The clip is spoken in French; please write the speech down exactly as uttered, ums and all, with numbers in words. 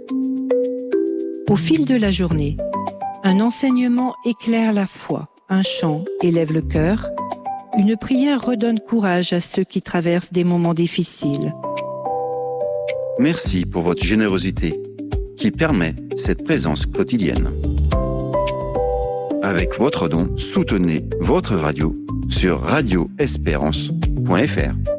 Au fil de la journée, un enseignement éclaire la foi, un chant élève le cœur, une prière redonne courage à ceux qui traversent des moments difficiles. Merci pour votre générosité qui permet cette présence quotidienne. Avec votre don, soutenez votre radio sur radio espérance point f r.